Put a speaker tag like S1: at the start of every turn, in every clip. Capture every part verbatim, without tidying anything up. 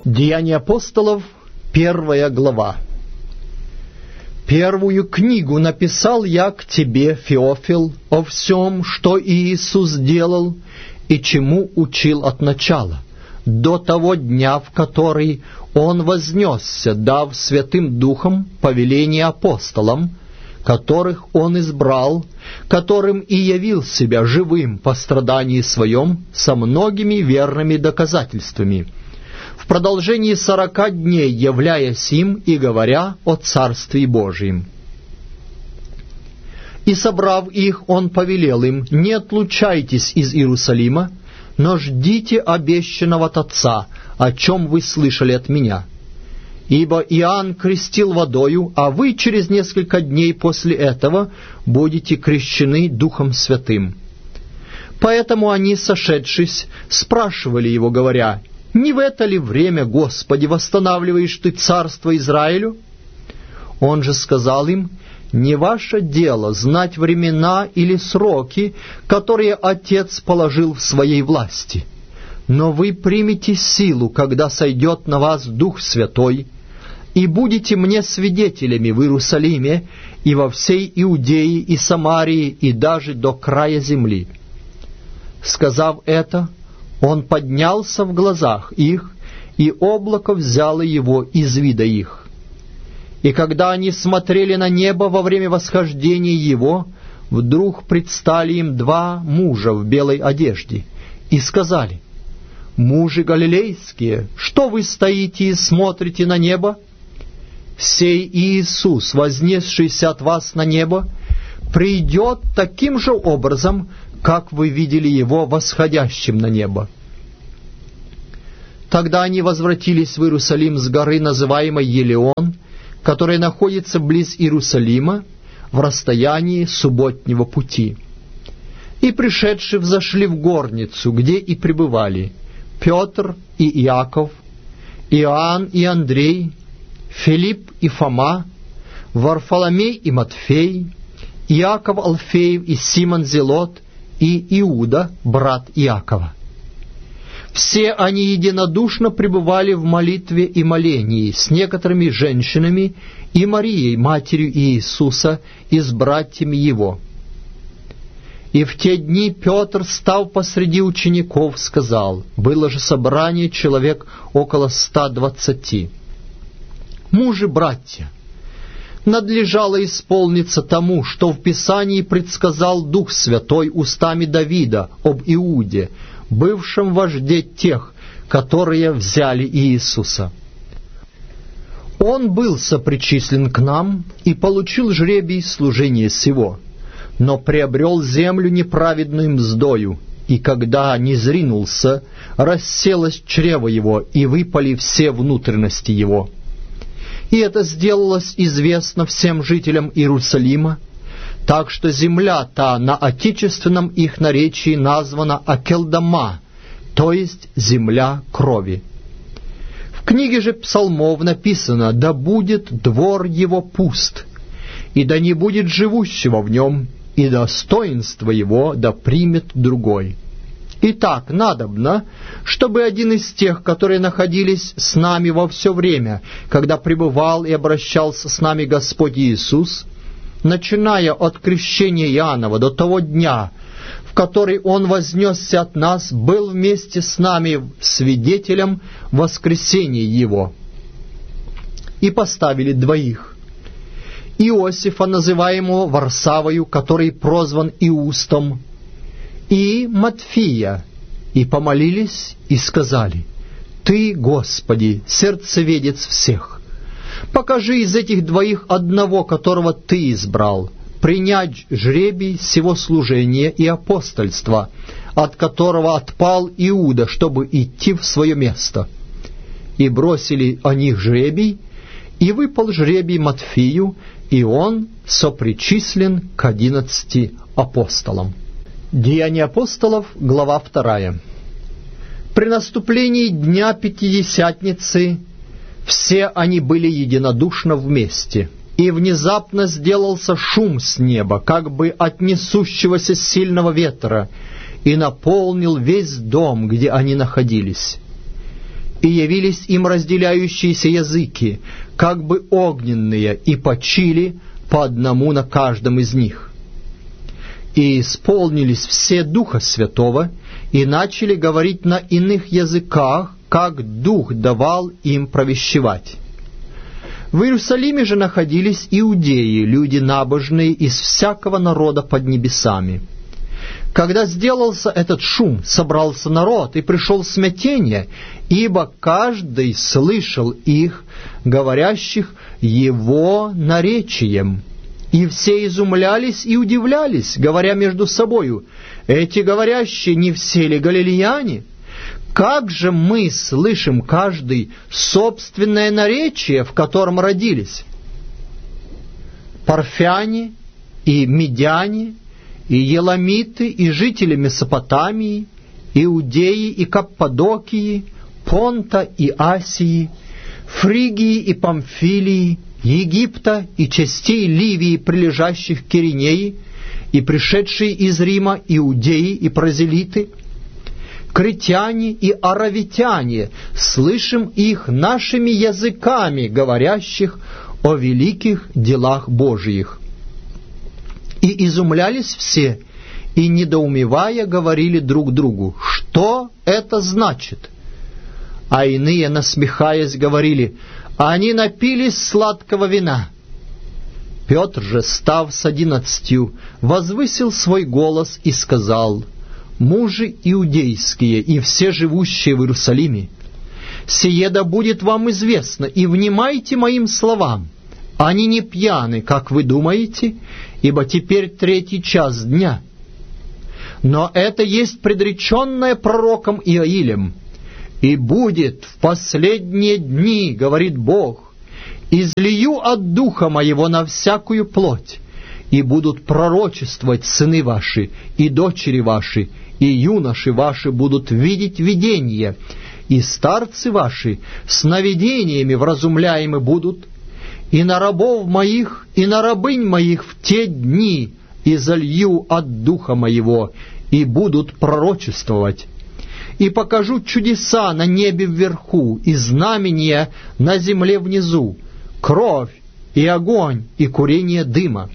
S1: Деяния апостолов, первая глава. Первую книгу написал я к тебе, Феофил, о всем, что Иисус делал и чему учил от начала, до того дня, в который Он вознесся, дав Святым Духом повеление апостолам, которых Он избрал, которым и явил себя живым по страдании Своем со многими верными доказательствами, в продолжении сорока дней являясь им и говоря о Царстве Божьем. И, собрав их, Он повелел им: не отлучайтесь из Иерусалима, но ждите обещанного от Отца, о чем вы слышали от Меня. Ибо Иоанн крестил водою, а вы через несколько дней после этого будете крещены Духом Святым. Поэтому они, сошедшись, спрашивали Его, говоря: не в это ли время, Господи, восстанавливаешь Ты царство Израилю? Он же сказал им: не ваше дело знать времена или сроки, которые Отец положил в Своей власти, но вы примете силу, когда сойдет на вас Дух Святой, и будете мне свидетелями в Иерусалиме и во всей Иудее и Самарии и даже до края земли. Сказав это, Он поднялся в глазах их, и облако взяло Его из вида их. И когда они смотрели на небо во время восхождения Его, вдруг предстали им два мужа в белой одежде, и сказали: «Мужи галилейские, что вы стоите и смотрите на небо? Сей Иисус, вознесшийся от вас на небо, придет таким же образом, как вы видели Его восходящим на небо». Тогда они возвратились в Иерусалим с горы, называемой Елеон, которая находится близ Иерусалима, в расстоянии субботнего пути. И, пришедшие, взошли в горницу, где и пребывали Петр и Иаков, Иоанн и Андрей, Филипп и Фома, Варфоломей и Матфей, Иаков Алфеев и Симон Зелот и Иуда, брат Иакова. Все они единодушно пребывали в молитве и молении с некоторыми женщинами и Марией, матерью Иисуса, и с братьями Его. И в те дни Петр, став посреди учеников, сказал: было же собрание человек около ста двадцати. «Мужи, братья, надлежало исполниться тому, что в Писании предсказал Дух Святой устами Давида об Иуде, бывшем вожде тех, которые взяли Иисуса. Он был сопричислен к нам и получил жребий служения сего, но приобрел землю неправедную мздою, и когда не зринулся, расселось чрево его, и выпали все внутренности его. И это сделалось известно всем жителям Иерусалима, так что земля та на отечественном их наречии названа Акелдама, то есть земля крови. В книге же псалмов написано: «Да будет двор его пуст, и да не будет живущего в нем, и достоинство его да примет другой». Итак, надобно, чтобы один из тех, которые находились с нами во все время, когда пребывал и обращался с нами Господь Иисус, начиная от крещения Иоаннова до того дня, в который Он вознесся от нас, был вместе с нами свидетелем воскресения Его. И поставили двоих: Иосифа, называемого Варсавою, который прозван Иустом, и Матфия, и помолились, и сказали: «Ты, Господи, сердцеведец всех, покажи из этих двоих одного, которого Ты избрал, принять жребий сего служения и апостольства, от которого отпал Иуда, чтобы идти в свое место». И бросили о них жребий, и выпал жребий Матфию, и он сопричислен к одиннадцати апостолам. Деяния апостолов, глава вторая. При наступлении дня Пятидесятницы все они были единодушно вместе, и внезапно сделался шум с неба, как бы от несущегося сильного ветра, и наполнил весь дом, где они находились. и явились им разделяющиеся языки, как бы огненные, и почили по одному на каждом из них. И исполнились все Духа Святого, и начали говорить на иных языках, как Дух давал им провещевать. В Иерусалиме же находились иудеи, люди набожные из всякого народа под небесами. Когда сделался этот шум, собрался народ, и пришел смятение, ибо каждый слышал их, говорящих его наречием. И все изумлялись и удивлялись, говоря между собою: «Эти говорящие не все ли галилеяне? Как же мы слышим каждый собственное наречие, в котором родились? Парфяне и медяне, и еламиты, и жители Месопотамии, Иудеи и Каппадокии, Понта и Асии, Фригии и Памфилии, Египта и частей Ливии, прилежащих к Киринеи, и пришедшие из Рима иудеи и прозелиты, критяне и аравитяне, слышим их нашими языками, говорящих о великих делах Божиих». И изумлялись все, и, недоумевая, говорили друг другу: «Что это значит?» А иные, насмехаясь, говорили: «Они напились сладкого вина». Петр же, став с одиннадцатью, возвысил свой голос и сказал: «Мужи иудейские и все живущие в Иерусалиме, сие да будет вам известно, и внимайте моим словам. Они не пьяны, как вы думаете, ибо теперь третий час дня. Но это есть предреченное пророком Иоилем. И будет в последние дни, говорит Бог, излию от Духа Моего на всякую плоть, и будут пророчествовать сыны ваши и дочери ваши, и юноши ваши будут видеть видения, и старцы ваши сновидениями вразумляемы будут, и на рабов моих, и на рабынь моих в те дни изолью от Духа Моего, и будут пророчествовать. И покажу чудеса на небе вверху, и знамения на земле внизу, кровь и огонь, и курение дыма.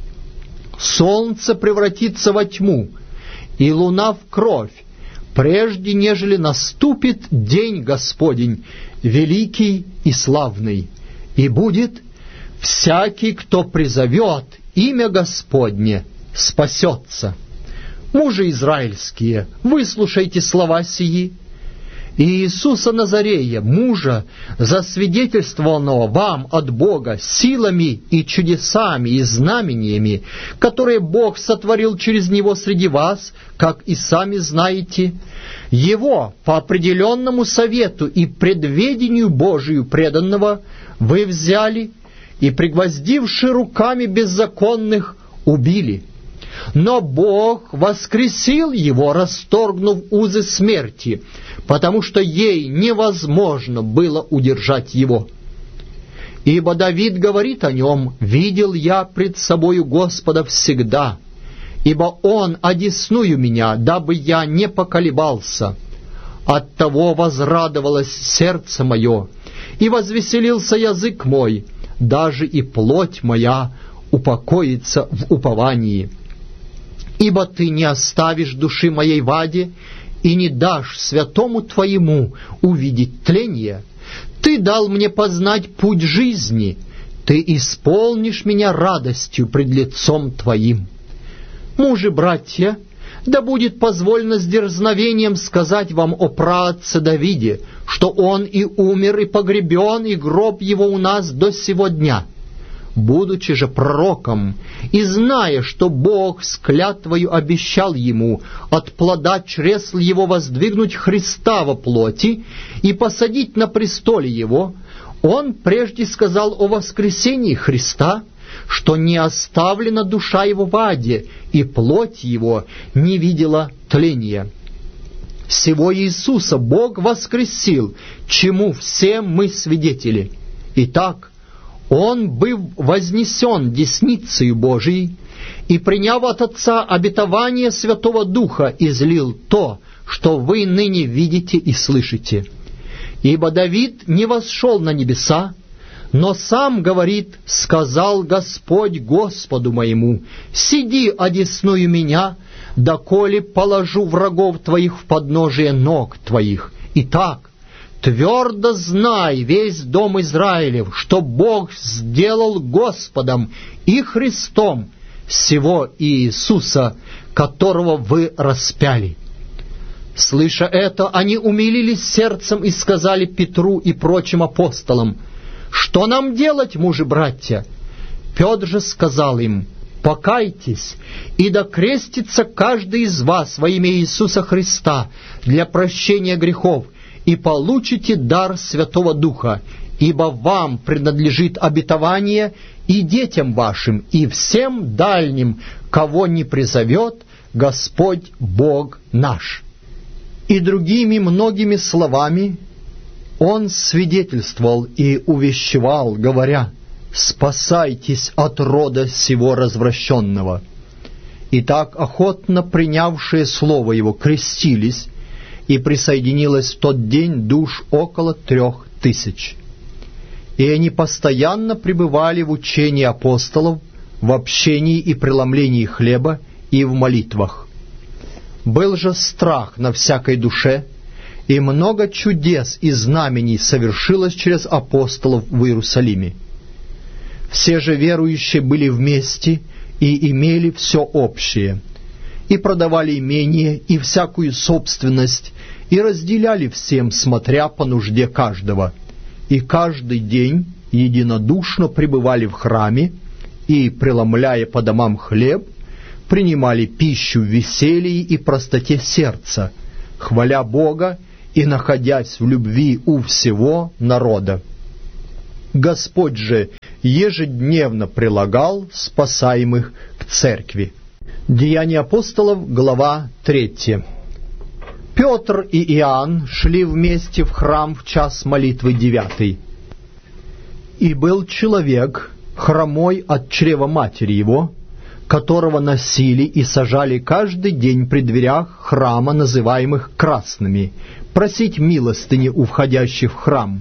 S1: Солнце превратится во тьму, и луна в кровь, прежде нежели наступит день Господень, великий и славный. И будет: всякий, кто призовет имя Господне, спасется. Мужи израильские, выслушайте слова сии. И Иисуса Назарея, мужа, засвидетельствованного вам от Бога силами и чудесами и знамениями, которые Бог сотворил через Него среди вас, как и сами знаете, Его по определенному совету и предведению Божию преданного вы взяли и, пригвоздивши руками беззаконных, убили. Но Бог воскресил его, расторгнув узы смерти, потому что ей невозможно было удержать его. Ибо Давид говорит о нем: «Видел я пред собою Господа всегда, ибо Он одесную меня, дабы я не поколебался. Оттого возрадовалось сердце мое, и возвеселился язык мой, даже и плоть моя упокоится в уповании. Ибо Ты не оставишь души моей в аде, и не дашь святому Твоему увидеть тление. Ты дал мне познать путь жизни, Ты исполнишь меня радостью пред лицом Твоим». Мужи, братья, да будет позволено с дерзновением сказать вам о праотце Давиде, что он и умер, и погребен, и гроб его у нас до сего дня. Будучи же пророком, и зная, что Бог с клятвою обещал ему от плода чресл его воздвигнуть Христа во плоти и посадить на престоле его, он прежде сказал о воскресении Христа, что не оставлена душа его в аде, и плоть его не видела тления. Сего Иисуса Бог воскресил, чему все мы свидетели. Итак, Он, быв вознесен десницею Божией, и, приняв от Отца обетование Святого Духа, излил то, что вы ныне видите и слышите. Ибо Давид не восшел на небеса, но сам говорит: сказал Господь Господу моему: сиди одесную меня, доколе положу врагов твоих в подножие ног твоих. Итак, твердо знай, весь дом Израилев, что Бог сделал Господом и Христом сего Иисуса, которого вы распяли». Слыша это, они умилились сердцем и сказали Петру и прочим апостолам: «Что нам делать, мужи-братья?» Петр же сказал им: «Покайтесь, и да крестится каждый из вас во имя Иисуса Христа для прощения грехов, и получите дар Святого Духа, ибо вам принадлежит обетование и детям вашим, и всем дальним, кого не призовет Господь Бог наш». И другими многими словами он свидетельствовал и увещевал, говоря: «Спасайтесь от рода сего развращенного». И так охотно принявшие слово его крестились, и присоединилось в тот день душ около трех тысяч. И они постоянно пребывали в учении апостолов, в общении и преломлении хлеба и в молитвах. Был же страх на всякой душе, и много чудес и знамений совершилось через апостолов в Иерусалиме. Все же верующие были вместе и имели все общее, и продавали имение и всякую собственность, и разделяли всем, смотря по нужде каждого. И каждый день единодушно пребывали в храме, и, преломляя по домам хлеб, принимали пищу в веселье и простоте сердца, хваля Бога и находясь в любви у всего народа. Господь же ежедневно прилагал спасаемых к церкви. Деяния апостолов, глава третья. Петр и Иоанн шли вместе в храм в час молитвы девятый. И был человек, хромой от чрева матери его, которого носили и сажали каждый день при дверях храма, называемых красными, просить милостыни у входящих в храм.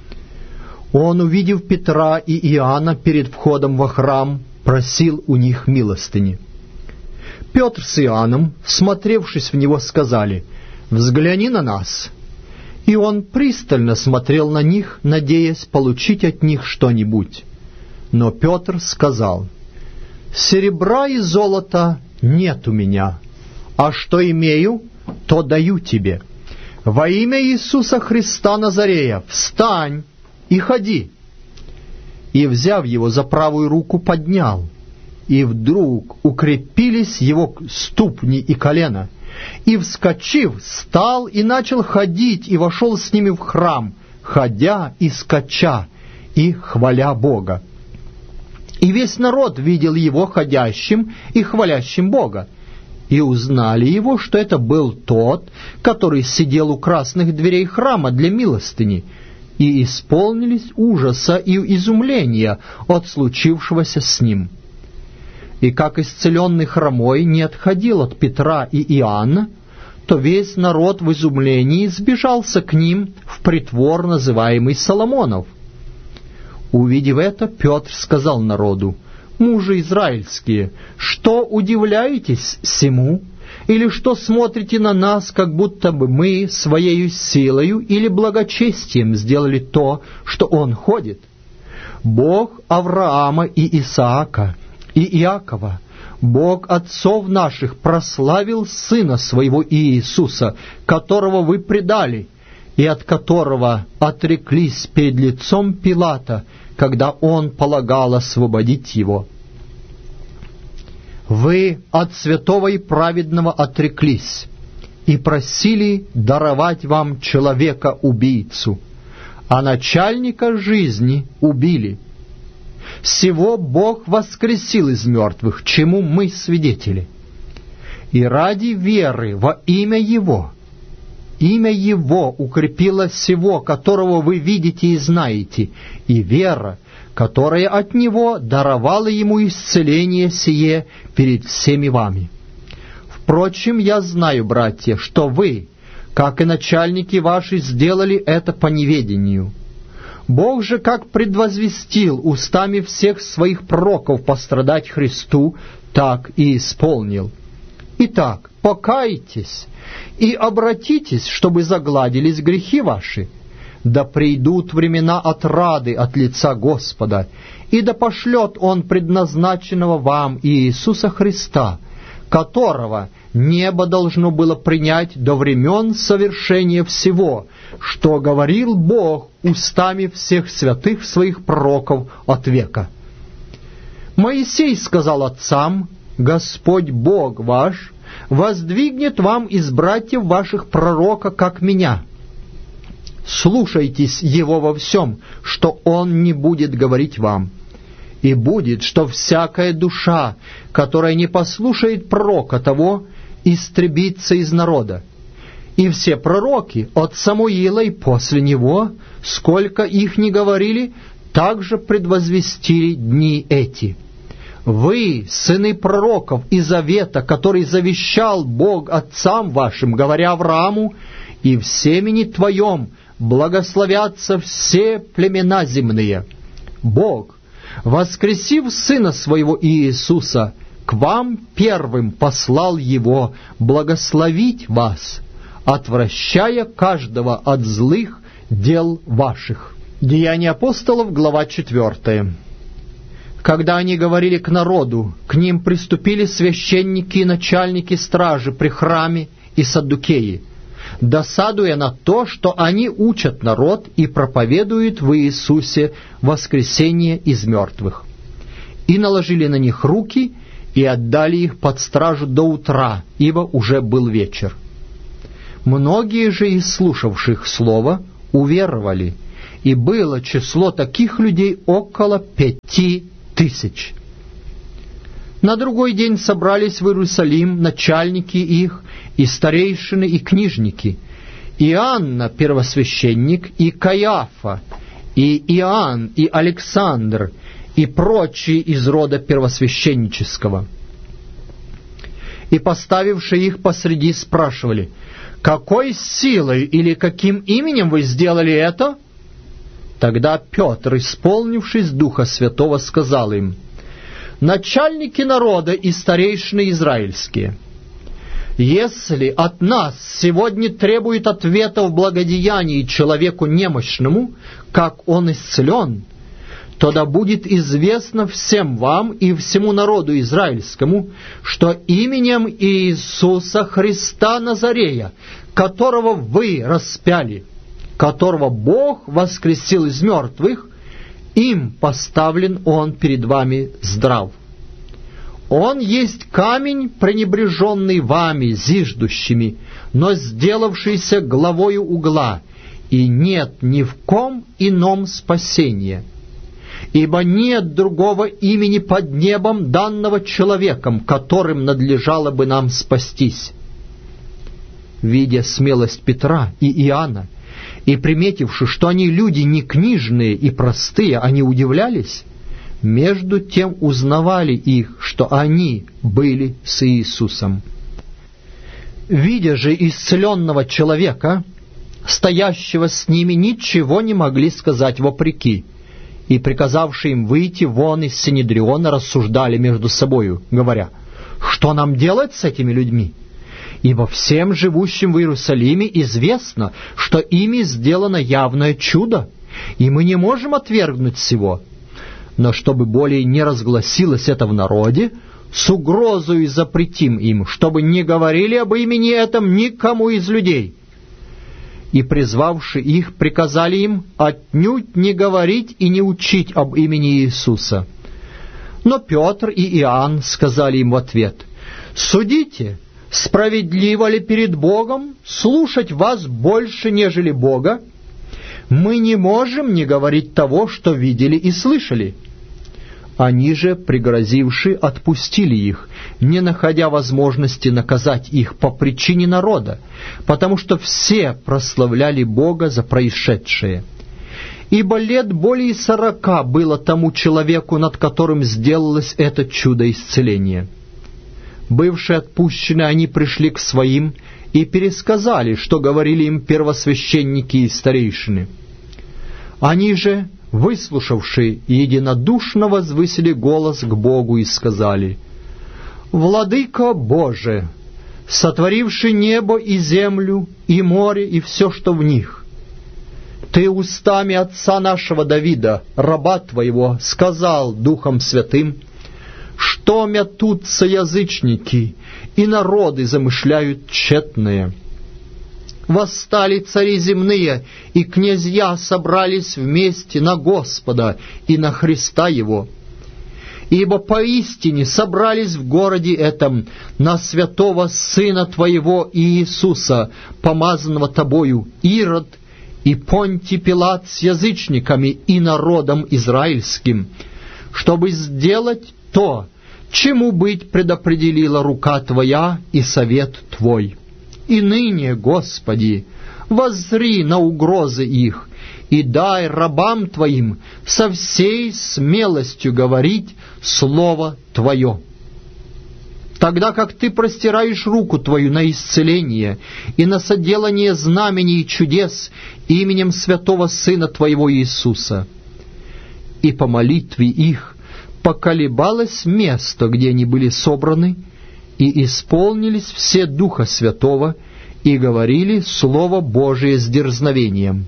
S1: Он, увидев Петра и Иоанна перед входом во храм, просил у них милостыни. Петр с Иоанном, всмотревшись в него, сказали: «Взгляни на нас». И он пристально смотрел на них, надеясь получить от них что-нибудь. Но Петр сказал: «Серебра и золота нет у меня, а что имею, то даю тебе. Во имя Иисуса Христа Назарея встань и ходи». И, взяв его за правую руку, поднял, и вдруг укрепились его ступни и колена, и, вскочив, встал и начал ходить, и вошел с ними в храм, ходя и скача, и хваля Бога. И весь народ видел его ходящим и хвалящим Бога, и узнали его, что это был тот, который сидел у красных дверей храма для милостыни, и исполнились ужаса и изумления от случившегося с ним. И как исцеленный хромой не отходил от Петра и Иоанна, то весь народ в изумлении сбежался к ним в притвор, называемый Соломонов. Увидев это, Петр сказал народу: «Мужи израильские, что удивляетесь сему? Или что смотрите на нас, как будто бы мы своею силою или благочестием сделали то, что он ходит? Бог Авраама и Исаака и Иакова, Бог отцов наших, прославил Сына Своего Иисуса, которого вы предали, и от которого отреклись перед лицом Пилата, когда он полагал освободить его. Вы от святого и праведного отреклись и просили даровать вам человека-убийцу, а начальника жизни убили. Сего Бог воскресил из мертвых, чему мы свидетели. И ради веры во имя Его, имя Его укрепило сего, которого вы видите и знаете, и вера, которая от Него даровала Ему исцеление сие перед всеми вами. Впрочем, я знаю, братья, что вы, как и начальники ваши сделали это по неведению. Бог же, как предвозвестил устами всех своих пророков пострадать Христу, так и исполнил. Итак, покайтесь и обратитесь, чтобы загладились грехи ваши. Да придут времена отрады от лица Господа, и да пошлет Он предназначенного вам Иисуса Христа, которого небо должно было принять до времен совершения всего, что говорил Бог устами всех святых своих пророков от века. Моисей сказал отцам: Господь Бог ваш воздвигнет вам из братьев ваших пророка, как меня. Слушайтесь его во всем, что он не будет говорить вам. И будет, что всякая душа, которая не послушает пророка того, истребится из народа. И все пророки от Самуила и после него, сколько их ни говорили, также предвозвестили дни эти. Вы, сыны пророков и завета, который завещал Бог отцам вашим, говоря Аврааму: «И в семени твоем благословятся все племена земные». Бог, воскресив Сына Своего Иисуса, к вам первым послал Его благословить вас, отвращая каждого от злых дел ваших. Деяния апостолов, глава четвертая. Когда они говорили к народу, к ним приступили священники и начальники стражи при храме и саддукеи, досадуя на то, что они учат народ и проповедуют в Иисусе воскресение из мертвых. И наложили на них руки, и отдали их под стражу до утра, ибо уже был вечер. Многие же из слушавших слово уверовали, и было число таких людей около пяти тысяч. На другой день собрались в Иерусалим начальники их, и старейшины, и книжники, и Анна, первосвященник, и Каиафа, и Иоанн, и Александр, и прочие из рода первосвященнического. И, поставившие их посреди, спрашивали: «Какой силой или каким именем вы сделали это?» Тогда Петр, исполнившись Духа Святого, сказал им: «Начальники народа и старейшины израильские, если от нас сегодня требует ответа в благодеянии человеку немощному, как он исцелен, то да будет известно всем вам и всему народу израильскому, что именем Иисуса Христа Назарея, которого вы распяли, которого Бог воскресил из мертвых, им поставлен Он перед вами здрав. Он есть камень, пренебреженный вами, зиждущими, но сделавшийся главою угла, и нет ни в ком ином спасения. Ибо нет другого имени под небом, данного человеком, которым надлежало бы нам спастись». Видя смелость Петра и Иоанна, и приметивши, что они люди не книжные и простые, они удивлялись, между тем узнавали их, что они были с Иисусом. Видя же исцеленного человека, стоящего с ними, ничего не могли сказать вопреки, и, приказавши им выйти вон из Синедриона, рассуждали между собою, говоря: «Что нам делать с этими людьми? Ибо всем живущим в Иерусалиме известно, что ими сделано явное чудо, и мы не можем отвергнуть сего. Но чтобы более не разгласилось это в народе, с угрозою запретим им, чтобы не говорили об имени этом никому из людей». И, призвавши их, приказали им отнюдь не говорить и не учить об имени Иисуса. Но Петр и Иоанн сказали им в ответ: «Судите, справедливо ли перед Богом слушать вас больше, нежели Бога? Мы не можем не говорить того, что видели и слышали». Они же, пригрозивши, отпустили их, не находя возможности наказать их по причине народа, потому что все прославляли Бога за происшедшее. Ибо лет более сорока было тому человеку, над которым сделалось это чудо исцеления. Бывшие отпущены, они пришли к своим и пересказали, что говорили им первосвященники и старейшины. Они же, выслушавшие, единодушно возвысили голос к Богу и сказали: «Владыко Боже, сотворивший небо и землю, и море, и все, что в них, Ты устами отца нашего Давида, раба Твоего, сказал Духом Святым, что мятутся язычники, и народы замышляют тщетное. Восстали цари земные, и князья собрались вместе на Господа и на Христа Его. Ибо поистине собрались в городе этом на святого Сына Твоего Иисуса, помазанного Тобою, Ирод и Понтий Пилат с язычниками и народом израильским, чтобы сделать то, чему быть предопределила рука Твоя и совет Твой. И ныне, Господи, воззри на угрозы их, и дай рабам Твоим со всей смелостью говорить Слово Твое. Тогда как Ты простираешь руку Твою на исцеление и на соделание знамений и чудес именем святого Сына Твоего Иисуса. И по молитве их поколебалось место, где они были собраны, и исполнились все Духа Святого, и говорили Слово Божие с дерзновением.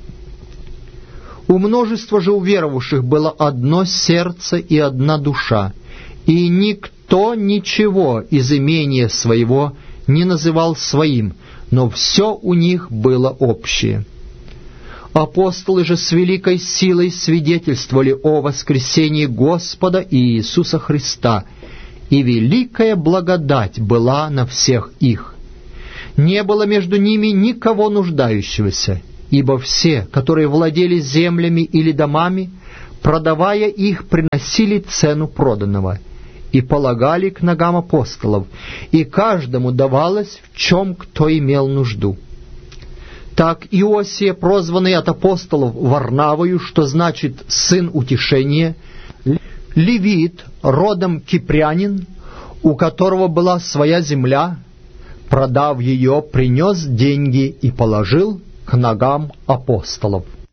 S1: У множества же уверовавших было одно сердце и одна душа, и никто ничего из имения своего не называл своим, но все у них было общее. Апостолы же с великой силой свидетельствовали о воскресении Господа Иисуса Христа, и великая благодать была на всех их. Не было между ними никого нуждающегося, ибо все, которые владели землями или домами, продавая их, приносили цену проданного и полагали к ногам апостолов, и каждому давалось, в чем кто имел нужду. Так Иосия, прозванный от апостолов Варнавою, что значит «сын утешения», левит, родом кипрянин, у которого была своя земля, продав ее, принес деньги и положил к ногам апостолов.